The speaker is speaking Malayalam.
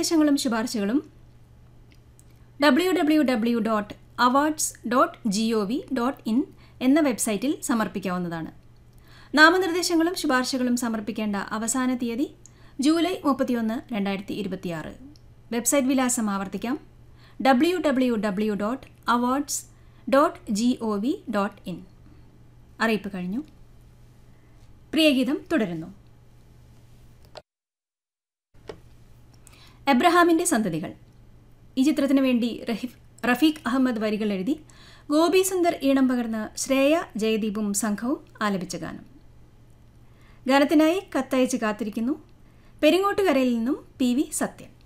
നാമനിർദ്ദേശങ്ങളും ശുപാർശകളും www.awards.gov.in എന്ന വെബ്സൈറ്റിൽ സമർപ്പിക്കാവുന്നതാണ്. നാമനിർദ്ദേശങ്ങളും ശുപാർശകളും സമർപ്പിക്കേണ്ട അവസാന തീയതി ജൂലൈ 31, 2026. വെബ്സൈറ്റ് വിലാസം ആവർത്തിക്കാം: www.awards.gov.in. അറിയിപ്പ് കഴിഞ്ഞു. പ്രിയഗീതം തുടരുന്നു. എബ്രഹാമിൻ്റെ സന്തതികൾ. ഈ ചിത്രത്തിനു വേണ്ടി റഫീഖ് അഹമ്മദ് വരികൾ എഴുതി ഗോപി സുന്ദർ ഈണം പകർന്ന് ശ്രേയ ജയദീപും സംഘവും ആലപിച്ച ഗാനം. ഗാനത്തിനായി കത്തയച്ച് കാത്തിരിക്കുന്നു പെരിങ്ങോട്ടുകരയിൽ നിന്നും PV സത്യൻ.